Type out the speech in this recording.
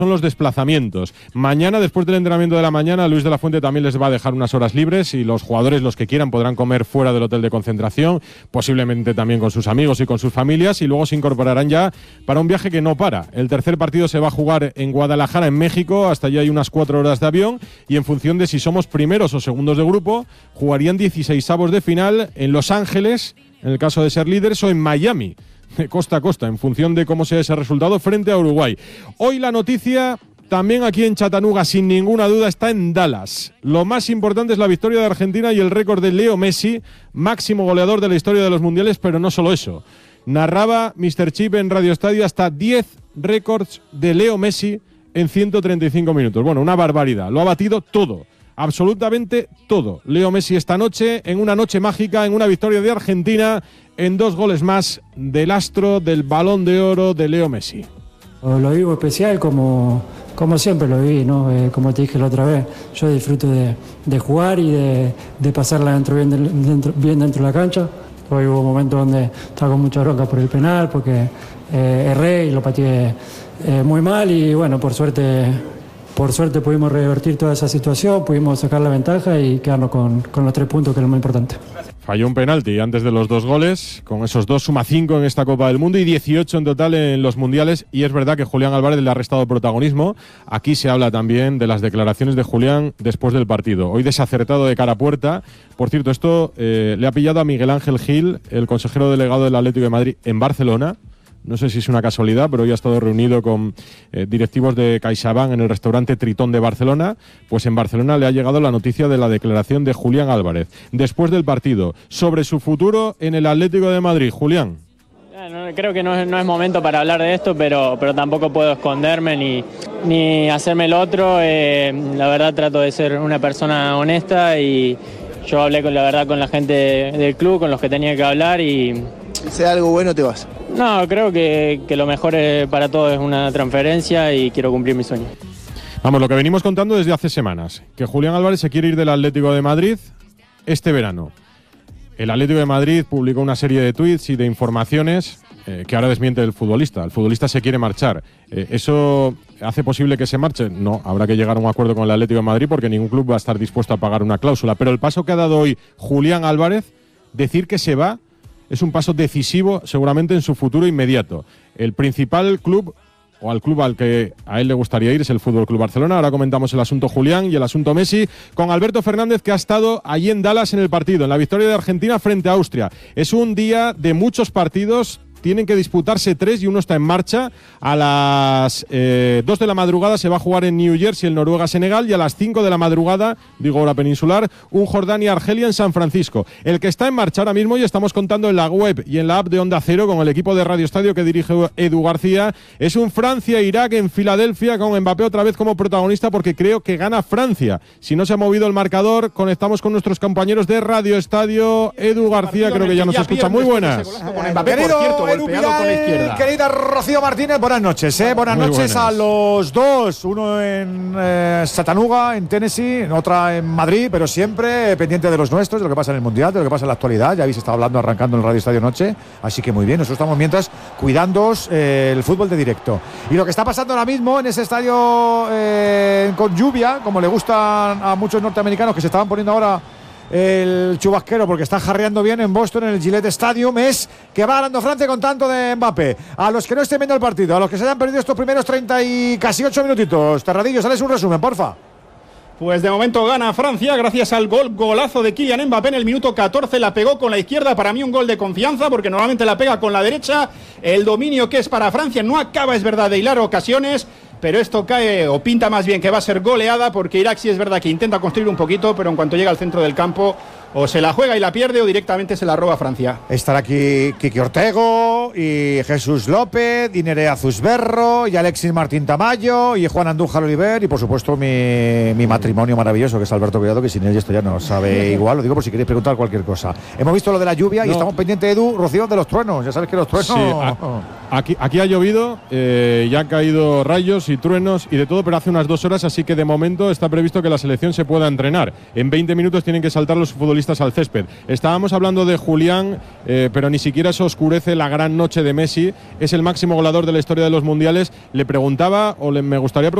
son los desplazamientos. Mañana, después del entrenamiento de la mañana, Luis de la Fuente también les va a dejar unas horas libres y los jugadores, los que quieran, podrán comer fuera del hotel de concentración, posiblemente también con sus amigos y con sus familias, y luego se incorporarán ya para un viaje que no para. El tercer partido se va a jugar en Guadalajara, en México. Hasta allí hay unas 4 horas de avión y en función de si somos primeros o segundos de grupo, jugarían 16avos de final en Los Ángeles, en el caso de ser líderes, o en Miami, de costa a costa, en función de cómo sea ese resultado frente a Uruguay. Hoy la noticia, también aquí en Chattanooga, sin ninguna duda, está en Dallas. Lo más importante es la victoria de Argentina y el récord de Leo Messi, máximo goleador de la historia de los mundiales, pero no solo eso. Narraba Mr. Chip en Radio Estadio hasta 10 récords de Leo Messi en 135 minutos. Bueno, una barbaridad. Lo ha batido todo. Absolutamente todo. Leo Messi esta noche, en una noche mágica, en una victoria de Argentina, en 2 goles más del astro del Balón de Oro de Leo Messi. Lo vivo especial como siempre lo viví, ¿no? Como te dije la otra vez, yo disfruto de jugar y de pasarla bien dentro de la cancha. Hoy hubo momentos donde estaba con mucha bronca por el penal, porque erré y lo pateé muy mal y bueno, por suerte pudimos revertir toda esa situación, pudimos sacar la ventaja y quedarnos con los 3 puntos, que es lo más importante. Falló un penalti antes de los 2 goles, con esos 2 suma 5 en esta Copa del Mundo y 18 en total en los mundiales, y es verdad que Julián Álvarez le ha restado protagonismo. Aquí se habla también de las declaraciones de Julián después del partido. Hoy desacertado de cara a puerta. Por cierto, esto le ha pillado a Miguel Ángel Gil, el consejero delegado del Atlético de Madrid, en Barcelona. No sé si es una casualidad, pero hoy ha estado reunido con directivos de CaixaBank en el restaurante Tritón de Barcelona. Pues en Barcelona le ha llegado la noticia de la declaración de Julián Álvarez después del partido sobre su futuro en el Atlético de Madrid. Julián. Creo que no es momento para hablar de esto, pero tampoco puedo esconderme ni hacerme el otro. La verdad trato de ser una persona honesta y yo hablé con la gente del club, con los que tenía que hablar y... Si sea algo bueno te vas. No, creo que lo mejor para todos es una transferencia y quiero cumplir mi sueño. Vamos, lo que venimos contando desde hace semanas, que Julián Álvarez se quiere ir del Atlético de Madrid este verano. El Atlético de Madrid publicó una serie de tweets y de informaciones que ahora desmiente el futbolista. El futbolista se quiere marchar. ¿Eso hace posible que se marche? No, habrá que llegar a un acuerdo con el Atlético de Madrid porque ningún club va a estar dispuesto a pagar una cláusula. Pero el paso que ha dado hoy Julián Álvarez, decir que se va, es un paso decisivo seguramente en su futuro inmediato. El principal club, o al club al que a él le gustaría ir, es el FC Barcelona. Ahora comentamos el asunto Julián y el asunto Messi con Alberto Fernández, que ha estado allí en Dallas en el partido, en la victoria de Argentina frente a Austria. Es un día de muchos partidos. Tienen que disputarse 3 y uno está en marcha. A las 2 de la madrugada se va a jugar en New Jersey el Noruega-Senegal y a las 5 de la madrugada, digo hora peninsular, un Jordania-Argelia en San Francisco. El que está en marcha ahora mismo, y estamos contando en la web y en la app de Onda Cero con el equipo de Radio Estadio que dirige Edu García, es un Francia-Irak en Filadelfia con Mbappé otra vez como protagonista porque creo que gana Francia. Si no se ha movido el marcador, conectamos con nuestros compañeros de Radio Estadio. Edu García creo que ya nos escucha. Muy buenas. Querida Rocío Martínez, buenas noches. Buenas noches a los dos. Uno en Chattanooga, en Tennessee, otra en Madrid, pero siempre pendiente de los nuestros, de lo que pasa en el Mundial, de lo que pasa en la actualidad. Ya habéis estado hablando, arrancando en el Radio Estadio Noche, así que muy bien. Nosotros estamos mientras cuidándoos el fútbol de directo. Y lo que está pasando ahora mismo en ese estadio con lluvia, como le gusta a muchos norteamericanos que se estaban poniendo ahora el chubasquero porque está jarreando bien en Boston, en el Gillette Stadium, es que va ganando Francia con tanto de Mbappé. A los que no estén viendo el partido, a los que se hayan perdido estos primeros 30 y casi 8 minutitos, Terradillo, sales un resumen, porfa. Pues de momento gana Francia gracias al golazo de Kylian Mbappé en el minuto 14, la pegó con la izquierda, para mí un gol de confianza porque normalmente la pega con la derecha. El dominio que es para Francia no acaba, es verdad, de hilar ocasiones, pero esto cae o pinta más bien que va a ser goleada porque Irak sí es verdad que intenta construir un poquito, pero en cuanto llega al centro del campo o se la juega y la pierde o directamente se la roba Francia. Estará aquí Kiki Ortego y Jesús López y Nerea Zusberro y Alexis Martín Tamayo y Juan Andújar Oliver y por supuesto mi matrimonio maravilloso que es Alberto Collado, que sin él esto ya no sabe igual, lo digo por si queréis preguntar cualquier cosa. Hemos visto lo de la lluvia y estamos pendientes, Edu, Rocío, de los truenos. Ya sabes que los truenos... Sí, aquí ha llovido, ya han caído rayos y truenos y de todo, pero hace unas 2 horas, así que de momento está previsto que la selección se pueda entrenar. En 20 minutos tienen que saltar los futbolistas futbolistas al césped. Estábamos hablando de Julián, pero ni siquiera eso oscurece la gran noche de Messi. Es el máximo goleador de la historia de los mundiales. Le preguntaba, me gustaría preguntar